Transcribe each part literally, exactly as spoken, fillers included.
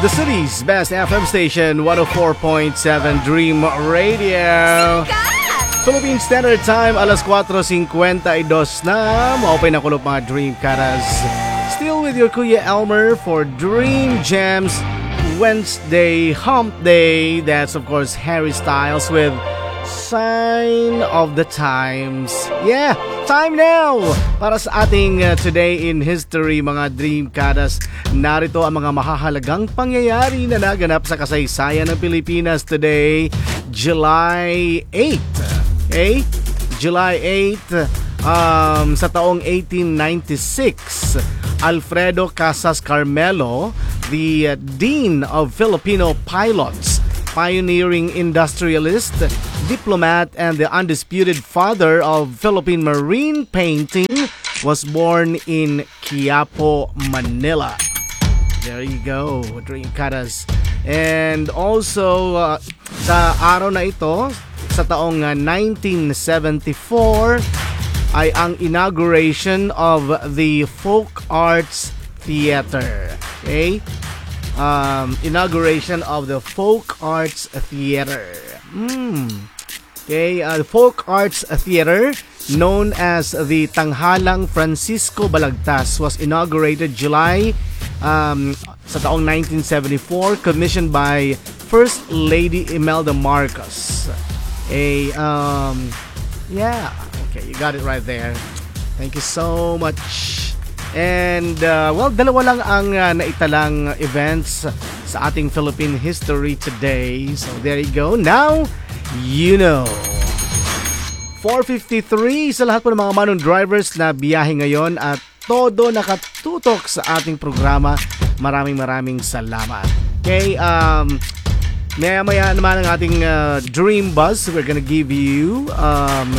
the city's best F M station, one oh four point seven Dream Radio. Philippine Standard Time, alas kwatro fifty-two na. Ma-open na kulop mga Dream Karas. Still with your Kuya Elmer for Dream Gems Wednesday Hump Day. That's of course Harry Styles with Sign of the Times. Yeah, time now para sa ating uh, Today in History mga Dream Kadas. Narito ang mga mahahalagang pangyayari na naganap sa kasaysayan ng Pilipinas today, July eighth. Okay? July eighth um, sa taong eighteen ninety-six, Alfredo Casas Carmelo, the uh, Dean of Filipino Pilots, pioneering industrialist, diplomat, and the undisputed father of Philippine marine painting, was born in Quiapo, Manila. There you go, Dream Karas. And also, uh, sa araw na ito, sa taong uh, nineteen seventy-four, ay ang inauguration of the Folk Arts Theater. Okay? Um, inauguration of the Folk Arts Theater. Mm. Okay, uh, the Folk Arts Theater, known as the Tanghalang Francisco Balagtas, was inaugurated July um, sa taong nineteen seventy-four, commissioned by First Lady Imelda Marcos. A um, yeah, okay, you got it right there. Thank you so much. And, uh, well, dalawa lang ang uh, naitalang events sa ating Philippine history today. So, there you go. Now, you know. four fifty-three sa lahat po ng mga manong drivers na biyahe ngayon at todo nakatutok sa ating programa. Maraming maraming salamat. Okay, um, maya-maya naman ang ating uh, Dream Buzz. We're gonna give you um,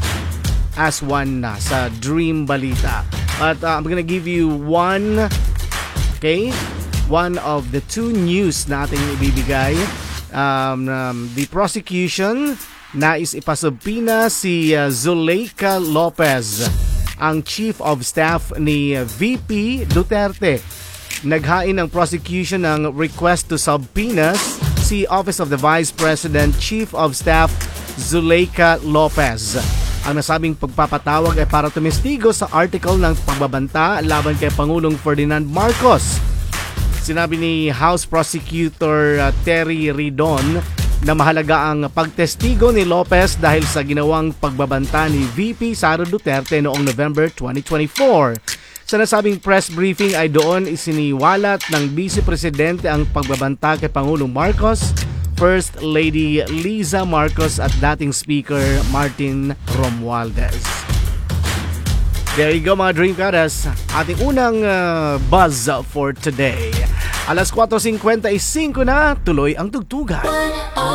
as one na sa Dream Balita. But uh, I'm gonna give you one, okay, one of the two news na ating ibibigay. Um, um, the prosecution nais ipasubpina si uh, Zuleika Lopez, ang Chief of Staff ni uh, V P Duterte. Naghain ang prosecution ng request to subpoenas si Office of the Vice President Chief of Staff Zuleika Lopez. Ang nasabing pagpapatawag ay para tumestigo sa article ng pagbabanta laban kay Pangulong Ferdinand Marcos. Sinabi ni House Prosecutor uh, Terry Ridon na mahalaga ang pagtestigo ni Lopez dahil sa ginawang pagbabanta ni V P Sara Duterte noong November twenty twenty-four. Sa nasabing press briefing ay doon isiniwalat ng Vice Presidente ang pagbabanta kay Pangulong Marcos, First Lady Liza Marcos at dating Speaker Martin Romualdez. There you go mga Dream Karas, ating unang uh, buzz for today. Alas kwatro fifty-five na, tuloy ang tugtugan.